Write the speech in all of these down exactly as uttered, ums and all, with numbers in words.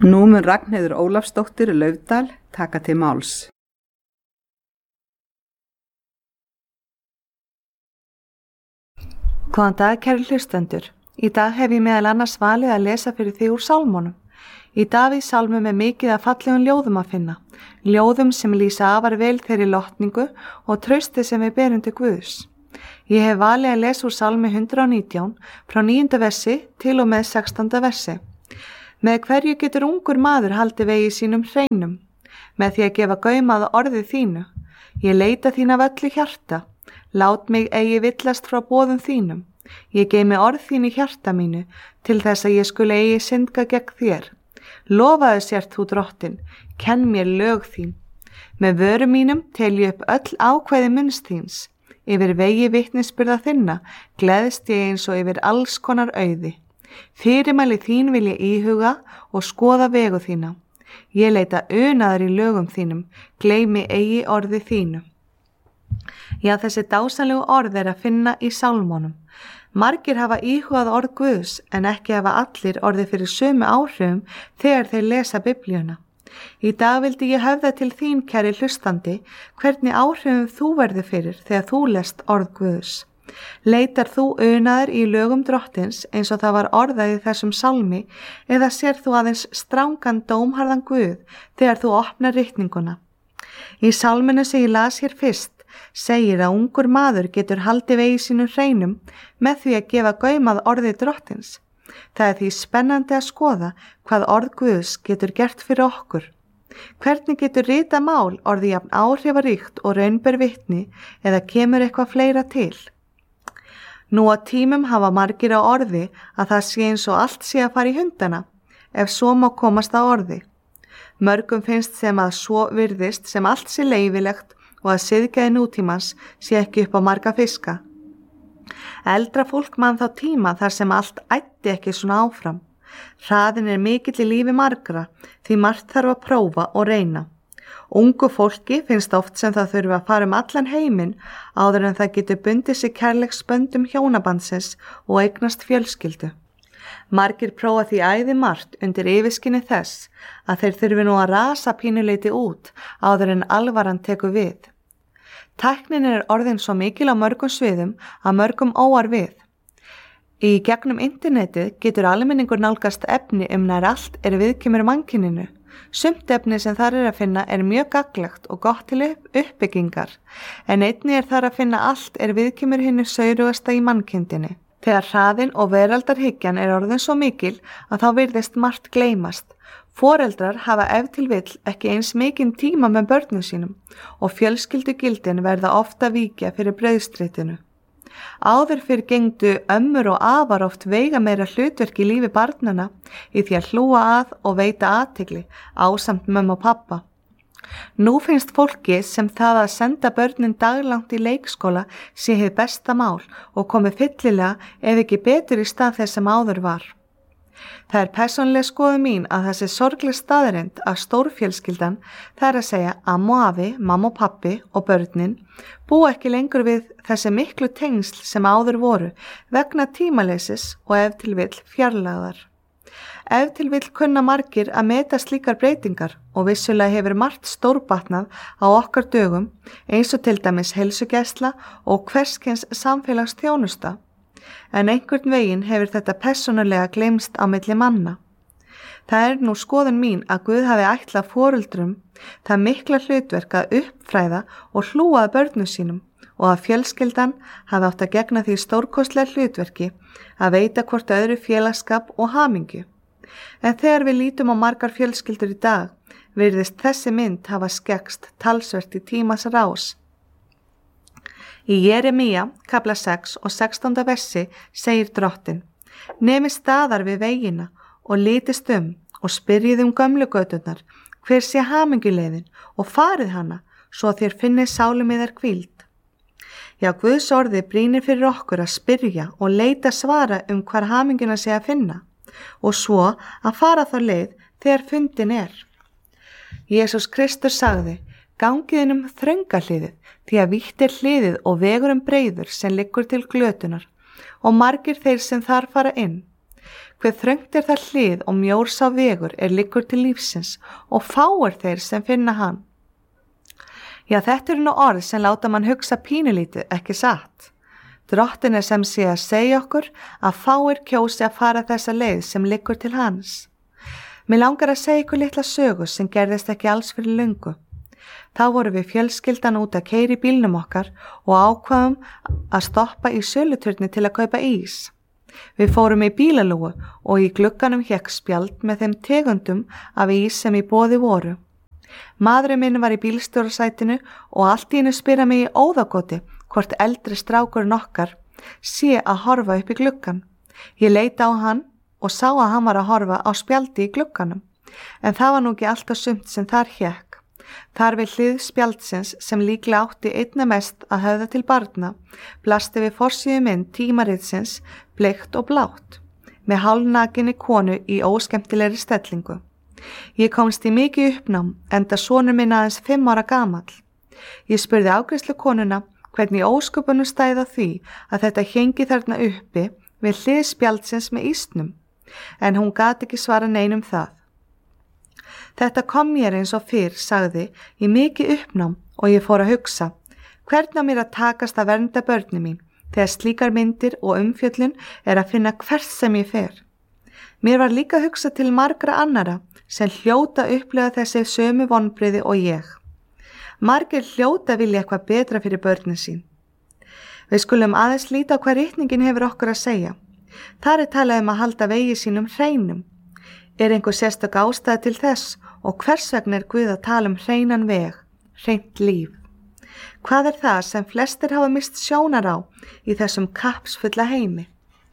Nú mun Ragnheiður Ólafsdóttir Laufdal taka til máls. Góðan dag, kæru hlustendur. Í dag hef ég meðal annars valið að lesa fyrir þig úr sálmónum. Í Davíðssálmum er mikið af fallegum ljóðum að finna, ljóðum sem lýsa afar vel þeirri lotningu og trausti sem við berum til Guðs. Ég hef valið að lesa úr sálmi hundrað og nítján frá níunda versi til og með sextánda versi. Með hverju getur ungur maður haldið vegi sínum hreinum? Með því að gefa gaum að orðið þínu. Ég leita þín af öllu hjarta, lát mig eigi villast frá boðum þínum. Ég geymi orð þín í hjarta mínu, til þess að ég skuli eigi syndga gegn þér. Lofaðu sért þú drottin, kenn mér lög þín. Með vörum mínum tel ég upp öll ákvæði munns þíns. Yfir vegi vitnisburða þinna, gleðst ég eins og yfir alls konar auði. Fyrirmæli þín vil ég íhuga og skoða vegu þína. Ég leita unaðar í lögum þínum, gleymi eigi orði þínu. Já, þessi dásanlegu orð er að finna í sálmónum. Margir hafa íhugað orð Guðs en ekki hafa allir orðið fyrir sömu áhrifum þegar þeir lesa Biblíuna. Í dag vildi ég höfða til þín, kæri hlustandi, hvernig áhrifum þú verður fyrir þegar þú lest orð Guðs. Leitar þú unaðar í lögum drottins eins og það var orðað í þessum sálmi eða sér þú aðeins strangan dómharðan Guð þegar þú opnar ritninguna? Í sálminu sem ég las hér fyrst segir að ungur maður getur haldið vegi sínum hreinum með því að gefa gaum að orði drottins. Það er því spennandi að skoða hvað orð Guðs getur gert fyrir okkur. Hvernig getur rita mál orðið jafn áhrifaríkt og raunber vitni eða kemur eitthvað fleira til? Nú á tímum hafa margir á orði að það sé eins og allt sé að fara í hundana, ef svo má komast á orði. Mörgum finnst sem að svo virðist sem allt sé leyfilegt og að siðgæði nútímans sé ekki upp á marga fiska. Eldra fólk man þá tíma þar sem allt ætti ekki svona áfram. Hraðin er mikill í lífi margra því margt þarf að prófa og reyna. Ungu fólki finnst oft sem það þurfi að fara um allan heiminn áður en það getur bundið sig kærleiksböndum hjónabandsins og eignast fjölskyldu. Margir prófa því æði margt undir yfirskinni þess að þeir þurfi nú að rasa pínuleiti út áður en alvaran tekur við. Tæknin er orðin svo mikil á mörgum sviðum að mörgum óar við. Í gegnum internetið getur almenningur nálgast efni um nær allt er viðkemur mannkyninu. Sumt efni sem þar er að finna er mjög gagnlegt og gott til uppbyggingar, en einnig er þar að finna allt er viðkemur hinnu saurugasta í mannkindinni. Þegar hraðin og veraldarhyggjan er orðin svo mikil að þá virðist margt gleymast. Foreldrar hafa ef til vill ekki eins mikinn tíma með börnum sínum og fjölskyldugildin verða ofta víkja fyrir brauðstritinu. Áður fyrir gengdu ömmur og afar oft veiga meira hlutverk í lífi barnana í því að hlúa að og veita athygli ásamt mömmu og pappa. Nú finnst fólki sem það að senda börnin daglangt í leikskóla sé hið besta mál og komi fyllilega ef ekki betur í stað þess sem áður var. Það er persónleg skoðun mín að þessi sorgleg staðreynd að stórfjölskyldan, það er að segja amma og afi, mamma og pappi og börnin, búa ekki lengur við þessi miklu tengsl sem áður voru vegna tímaleysis og ef til vill fjarlægðar. Ef til vill kunna margir að meta slíkar breytingar og vissulega hefur margt stórbatnað á okkar dögum eins og til dæmis heilsugæsla og hverskens samfélagsþjónusta. En einhvern veginn hefur þetta persónulega gleymst á milli manna. Það er nú skoðun mín að Guð hafi ætlað foreldrum það mikla hlutverk að uppfræða og hlúa að börnum sínum og að fjölskyldan hafi átt að gegna því stórkostlega hlutverki að veita hvort öðru félagsskap og hamingju. En þegar við lítum á margar fjölskyldur í dag, virðist þessi mynd hafa skekkst talsvert í tímas rás. Í Jeremía, kafla sex og sextánda versi segir drottin: Nemi staðar við vegina og litist um og spyrjið um gömlu göturnar, hver sé hamingjuleiðin og farið hana, svo þér finnið sálum yðar hvíld. Já, Guðs orði brýnir fyrir okkur að spyrja og leita svara um hvar hamingjuna sé að finna og svo að fara þá leið þegar fundin er. Jesús Kristur sagði: Gangið um þrönga hliðið, því að vítt er hliðið og vegurinn breiður sem liggur til glötunar og margir þeir sem þar fara inn. Hver þröngt er það hlið og mjór sá vegur er liggur til lífsins og fáir þeir sem finna hann. Já, þetta eru nú orð sem láta mann hugsa pínulítið, ekki satt. Drottinn er sem sé að segja okkur að fáir kjósi að fara þessa leið sem liggur til hans. Mér langar að segja ykkur litla sögu sem gerðist ekki alls fyrir löngu. Þá vorum við fjölskyldan út að keyra í bílnum okkar og ákvaðum að stoppa í söluturni til að kaupa ís. Við fórum í bílalúgu og í glugganum hékk spjald með þeim tegundum af ís sem í boði voru. Maðurinn minn var í bílstjórasætinu og allt í einu spyrja mig í óðagoti hvort eldri strákurinn okkar sé að horfa upp í gluggan. Ég leit á hann og sá að hann var að horfa á spjaldi í glugganum, en það var nú ekki alltaf sumt sem þar hékk. Þar við hlið spjaldsins sem líklega átti einna mest að höfða til barna, blasti við forsíðu mynd tímaritsins bleikt og blátt, með hálfnakinni konu í óskemmtilegri stellingu. Ég komst í mikið uppnám, enda sonur minn aðeins fimm ára gamall. Ég spurði afgreiðslu konuna hvernig ósköpunum stæði á því að þetta héngi þarna uppi við hlið spjaldsins með ísnum, en hún gat ekki svara neinum það. Þetta kom mér eins og fyrr, sagði, í mikið uppnám og ég fór að hugsa, hvernig á mér að takast að vernda börni mín þegar slíkar myndir og umfjöllun er að finna hvert sem ég fer. Mér var líka að hugsa til margra annara sem hljóta upplega þessi sömu vonbrigði og ég. Margir hljóta vilja eitthvað betra fyrir börnin sín. Við skulum aðeins líta á hvað ritningin hefur okkur að segja. Þar er talað um að halda vegi sínum hreinum. Er einhver sérstök ástæða til þess og hvers vegna er Guð að tala um hreinan veg, hreint líf? Hvað er það sem flestir hafa mist sjónar á í þessum kappsfulla heimi?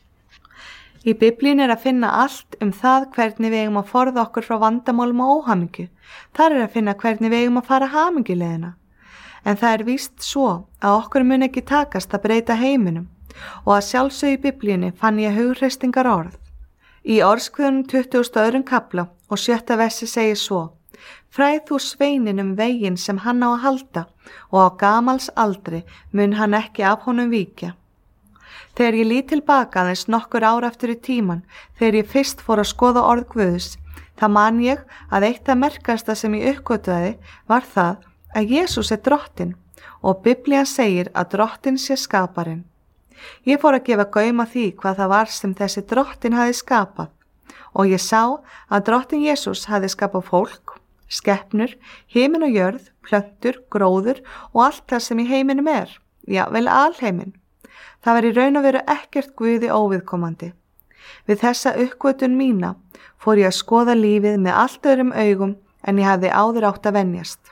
Í Biblíunni er að finna allt um það hvernig við eigum að forða okkur frá vandamálum og óhamingju. Þar er að finna hvernig við eigum að fara hamingjuleiðina. En það er víst svo að okkur mun ekki takast að breyta heiminum og að sjálfsögðu í Biblíunni fann ég hugreistingar orð. Í Orðskviðunum tuttugasta og öðrum kafla og sjötta versi segir svo: Fræð þú sveinin um veginn sem hann á að halda og á gamals aldri mun hann ekki af honum víkja. Þegar ég lít tilbaka aðeins nokkur ára aftur í tíman, þegar ég fyrst fór að skoða orð Guðs, þá man ég að eitt af merkasta sem ég uppgötvaði var það að Jesús er drottinn og Biblían segir að drottinn sé skaparinn. Ég fór að gefa gaum að því hvað það var sem þessi drottinn hafi skapað og ég sá að drottinn Jesús hafi skapað fólk, skepnur, himin og jörð, plöntur, gróður og allt það sem í heiminum er, já vel alheimin. Það var í raun og veru ekkert Guði óviðkomandi. Við þessa uppgötvun mína fór ég að skoða lífið með allt öðrum augum en ég hafði áður átt að venjast.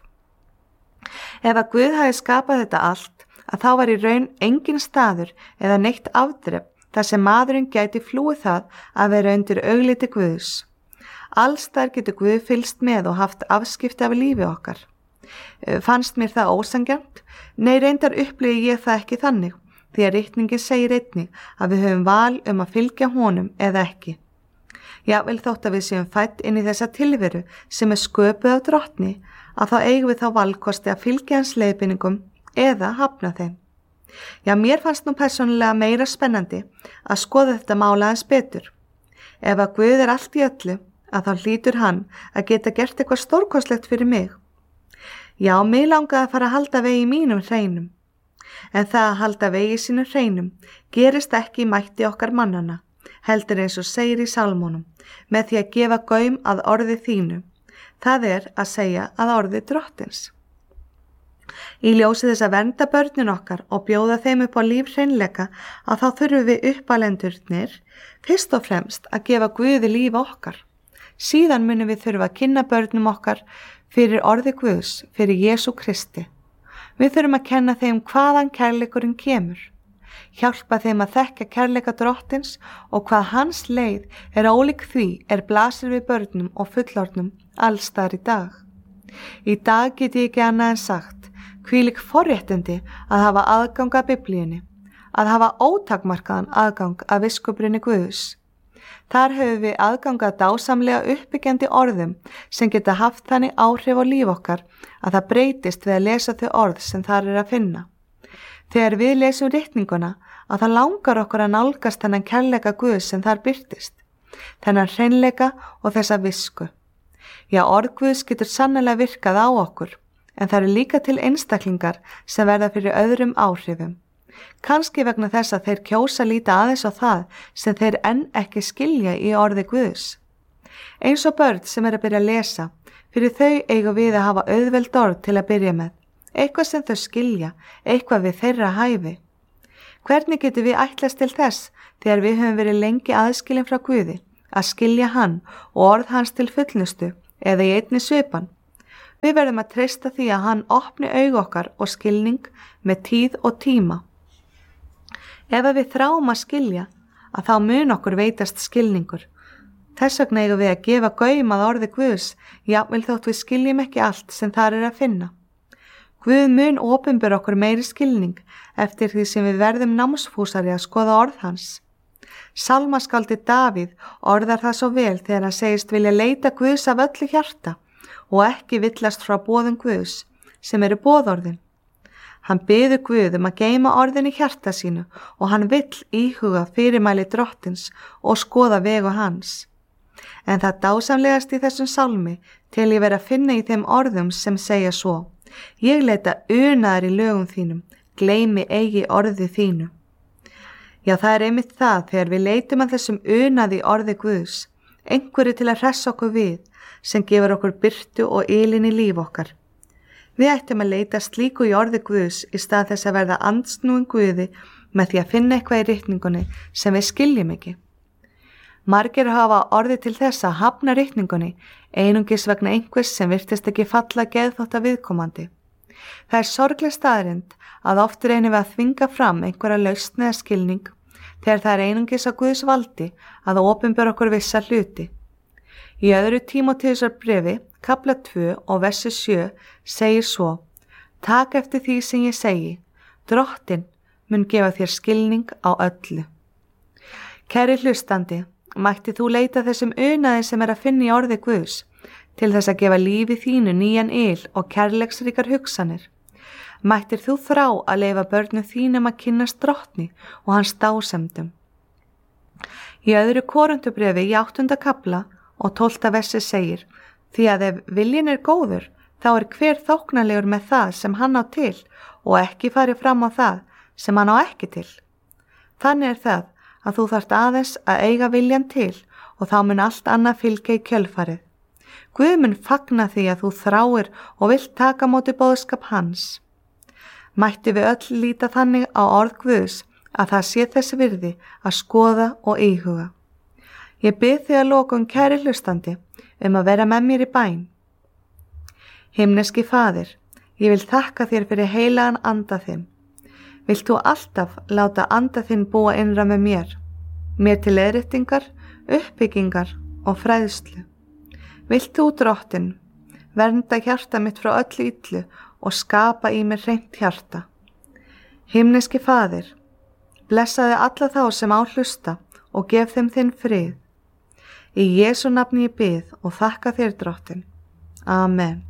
Ef að Guð hafi skapað þetta allt, að þá var í raun engin staður eða neitt afdrep þar sem maðurinn gæti flúið það að vera undir augliti Guðs. Alls þar getur Guð fylgst með og haft afskipti af lífi okkar. Fannst mér það ósanngjarnt? Nei, reyndar upplifði ég það ekki þannig, því að ritningin segir einnig að við höfum val um að fylgja honum eða ekki. Jafnvel þótt að við séum fædd inn í þessa tilveru sem er sköpuð af drottni, að þá eigum við þá valkosti að fylgja hans leiðbeiningum eða hafna þeim. Já, mér fannst nú persónulega meira spennandi að skoða þetta mála aðeins betur. Ef að Guð er allt í öllu, að þá hlýtur hann að geta gert eitthvað stórkostlegt fyrir mig. Já, mig langaði að fara að halda vegi mínum hreinum. En það að halda vegi sínum hreinum gerist ekki í mætti okkar mannana, heldur eins og segir í Salmónum, með því að gefa gaum að orði þínu. Það er að segja að orði drottins. Í ljósi þess að vernda börnin okkar og bjóða þeim upp á lífhreinleika að þá þurfum við uppalendurnir fyrst og fremst að gefa Guði líf okkar. Síðan munum við þurfa að kynna börnum okkar fyrir orði Guðs, fyrir Jesú Kristi. Við þurfum að kenna þeim hvaðan kærleikurinn kemur, hjálpa þeim að þekka kærleika drottins og hvað hans leið er ólík því er blasir við börnum og fullorðnum alls staðar í dag. Í dag get ég ekki annað en sagt, hvílík forréttindi að hafa aðgang að Biblíunni, að hafa ótakmarkaðan aðgang að viskubrinni Guðs. Þar höfum við aðgang að dásamlega uppbyggjandi orðum sem geta haft þannig áhrif á líf okkar að það breytist við að lesa þau orð sem þar er að finna. Þegar við lesum ritninguna að það langar okkur að nálgast þennan kærleika Guðs sem þar birtist. þennan hreinleika og þessa visku. Já, orð Guðs getur sannlega virkað á okkur, en það eru líka til einstaklingar sem verða fyrir öðrum áhrifum. Kannski vegna þess að þeir kjósa líta aðeins á það sem þeir enn ekki skilja í orði Guðs. Eins og börn sem er að byrja að lesa, fyrir þau eigum við að hafa auðveld orð til að byrja með, eitthvað sem þau skilja, eitthvað við þeirra hæfi. Hvernig getum við ætlast til þess þegar við höfum verið lengi aðskilin frá Guði, að skilja hann og orð hans til fullnustu eða í einni svipan? Við verðum að treysta því að hann opni augu okkar og skilning með tíð og tíma. Ef við þráum að skilja, að þá mun okkur veitast skilningur. Þess vegna eigum við að gefa gaum að orði Guðs, jafnvel þótt við skiljum ekki allt sem þar er að finna. Guð mun opinbera okkur meiri skilning eftir því sem við verðum námsfúsari að skoða orð hans. Salmaskáldi Davíð orðar það svo vel þegar hann segist vilja leita Guðs af öllu hjarta og ekki villast frá boðum Guðs, sem eru boðorðin. Hann biður Guð um að geyma orðin í hjarta sínu og hann vill íhuga fyrirmæli drottins og skoða vegu hans. En það dásamlegast í þessum sálmi til ég vera að finna í þeim orðum sem segja svo: Ég leita unaðar í lögum þínum, gleymi eigi orði þínu. Já, það er einmitt það þegar við leitum að þessum unaði orði Guðs, einhverju til að hressa okkur við, sem gefur okkur birtu og ylinn í líf okkar. Við ættum að leita slíku í orði Guðs í stað þess að verða andsnúin Guði með því að finna eitthvað í ritningunni sem við skiljum ekki. Margir hafa orði til þess að hafna ritningunni einungis vegna einhvers sem virtist ekki falla geðþótta viðkomandi. Það er sorgleg staðreynd að oft reynum við að þvinga fram einhverja lausn eða skilning þegar það er einungis á Guðs valdi að opinbera okkur vissa hluti. Í öðru Tímóteusar bréfi, kafla tvö og versi sjö, segir svo: Taka eftir því sem ég segi, Drottinn mun gefa þér skilning á öllu. Kæri hlustandi, mætti þú leita þessum unaði sem er að finna í orði Guðs til þess að gefa lífi þínu nýjan yl og kærleiksríkar hugsanir. Mættir þú þrá að leyfa börnum þínum að kynnast Drottni og hans dásemdum. Í öðru Korinthubréfi í áttunda kafla og tólfta versi segir: Því að ef viljinn er góður, þá er hver þóknanlegur með það sem hann á til og ekki farið fram á það sem hann á ekki til. Þannig er það að þú þarft aðeins að eiga viljan til og þá mun allt annað fylgja í kjölfarið. Guð mun fagna því að þú þráir og vilt taka móti boðskap hans. Mættu við öll líta þannig á orð Guðs að það sé þess virði að skoða og íhuga. Ég bið þig að lokum, kæri hlustandi, um að vera með mér í bæn. Himneski Faðir, ég vil þakka þér fyrir heilagan anda þinn. Vilt þú alltaf láta anda þinn búa innra með mér, mér til leiðréttingar, uppbyggingar og fræðslu. Vilt þú, Drottinn, vernda hjarta mitt frá öllu illu og skapa í mér hreint hjarta. Himneski Faðir, blessaði alla þá sem á hlusta og gef þeim þinn frið. Í Jesú nafni ég bið og þakka þér, Drottinn. Amen.